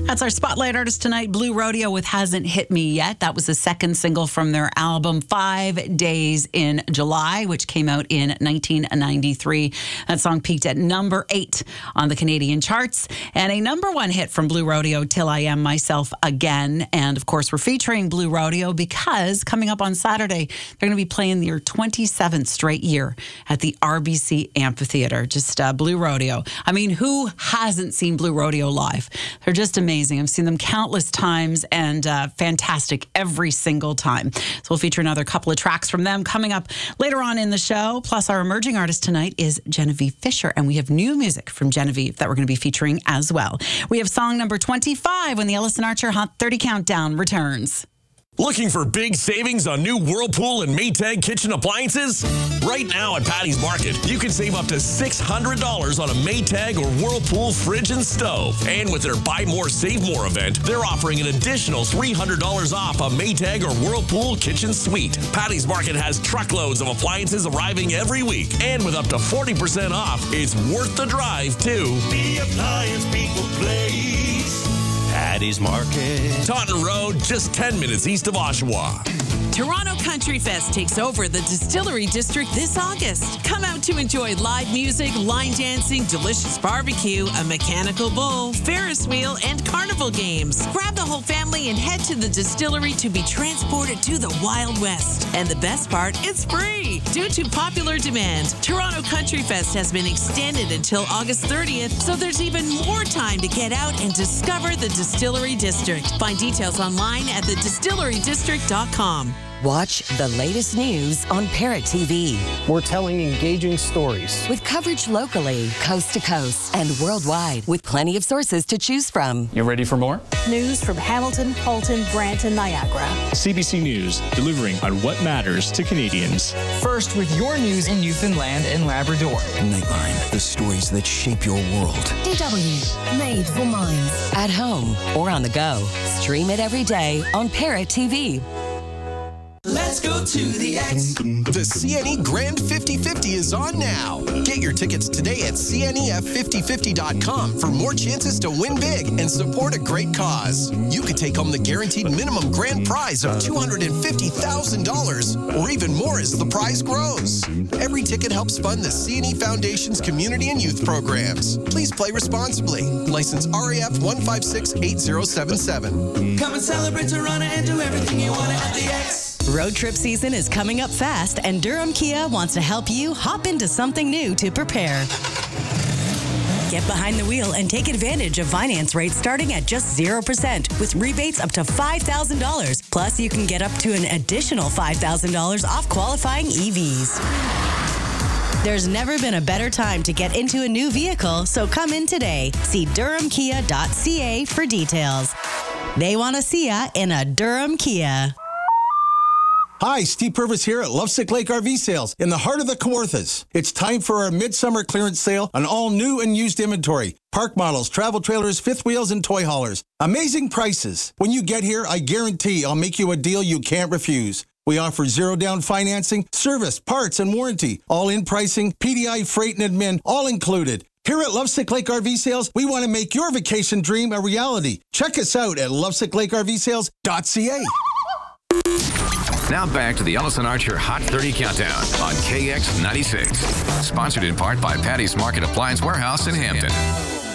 That's our spotlight artist tonight, Blue Rodeo with Hasn't Hit Me Yet. That was the second single from their album 5 Days in July, which came out in 1993. That song peaked at number 8 on the Canadian charts, and a number 1 hit from Blue Rodeo, Till I Am Myself Again. And of course, we're featuring Blue Rodeo because coming up on Saturday, they're going to be playing their 27th straight year at the RBC Amphitheater. Just Blue Rodeo. I mean, who hasn't seen Blue Rodeo live? They're just amazing. I've seen them countless times and fantastic every single time. So we'll feature another couple of tracks from them coming up later on in the show. Plus, our emerging artist tonight is Genevieve Fisher, and we have new music from Genevieve that we're going to be featuring as well. We have song number 25 when the Ellison Archer Hot 30 Countdown returns. Looking for big savings on new Whirlpool and Maytag kitchen appliances? Right now at Patty's Market, you can save up to $600 on a Maytag or Whirlpool fridge and stove. And with their Buy More, Save More event, they're offering an additional $300 off a Maytag or Whirlpool kitchen suite. Patty's Market has truckloads of appliances arriving every week. And with up to 40% off, it's worth the drive, too. The appliance people place. Patty's Market. Taunton Road, just 10 minutes east of Oshawa. Toronto Country Fest takes over the Distillery District this August. Come out to enjoy live music, line dancing, delicious barbecue, a mechanical bull, Ferris wheel, and carnival games. Grab the whole family and head to the distillery to be transported to the Wild West. And the best part, it's free. Due to popular demand, Toronto Country Fest has been extended until August 30th, so there's even more time to get out and discover the Distillery District. Find details online at thedistillerydistrict.com. Watch the latest news on Parrot TV. We're telling engaging stories with coverage locally, coast to coast, and worldwide, with plenty of sources to choose from. You ready for more? News from Hamilton, Halton, Brantford, Niagara. CBC News, delivering on what matters to Canadians. First with your news in Newfoundland and Labrador. Nightline, the stories that shape your world. DW, made for minds. At home or on the go. Stream it every day on Parrot TV. Let's go to the X. The CNE Grand 50/50 is on now. Get your tickets today at CNEF5050.com for more chances to win big and support a great cause. You could take home the guaranteed minimum grand prize of $250,000 or even more as the prize grows. Every ticket helps fund the CNE Foundation's community and youth programs. Please play responsibly. License RAF 1568077. Come and celebrate Toronto and do everything you want at the X. Road trip season is coming up fast, and Durham Kia wants to help you hop into something new to prepare. Get behind the wheel and take advantage of finance rates starting at just 0% with rebates up to $5,000. Plus, you can get up to an additional $5,000 off qualifying EVs. There's never been a better time to get into a new vehicle, so come in today. See durhamkia.ca for details. They want to see ya in a Durham Kia. Hi, Steve Purvis here at Lovesick Lake RV Sales in the heart of the Kawarthas. It's time for our midsummer clearance sale on all new and used inventory. Park models, travel trailers, fifth wheels, and toy haulers. Amazing prices. When you get here, I guarantee I'll make you a deal you can't refuse. We offer zero down financing, service, parts, and warranty. All in pricing, PDI, freight, and admin, all included. Here at Lovesick Lake RV Sales, we want to make your vacation dream a reality. Check us out at lovesicklakervsales.ca. Now back to the Ellison Archer Hot 30 Countdown on KX96. Sponsored in part by Patty's Market Appliance Warehouse in Hampton.